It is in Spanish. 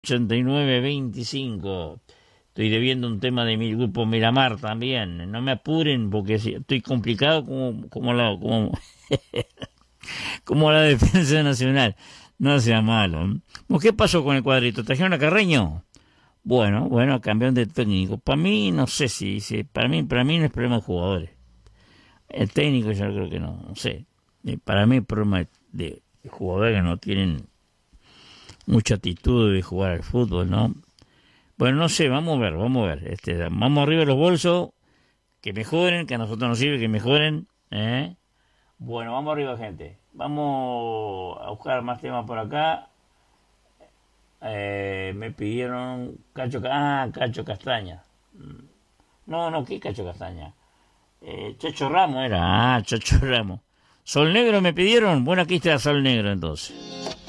8925. Estoy debiendo un tema de mi grupo Miramar también. No me apuren porque estoy complicado como la defensa nacional. No sea malo. ¿Qué pasó con el Cuadrito? ¿Trajeron a Carreño? Bueno, campeón de técnico. Para mí, no sé si para mí no es problema de jugadores. El técnico yo creo que no sé. Para mí es problema de jugadores que no tienen mucha actitud de jugar al fútbol, ¿no? Bueno, no sé, vamos a ver. Vamos arriba de los bolsos, que mejoren, que a nosotros nos sirve que mejoren, ¿eh? Bueno, vamos arriba, gente. Vamos a buscar más temas por acá. Me pidieron Cacho Castaña. No, ¿qué Cacho Castaña? Chacho Ramos era. Chacho Ramos. Sol Negro me pidieron. Bueno, aquí está Sol Negro entonces.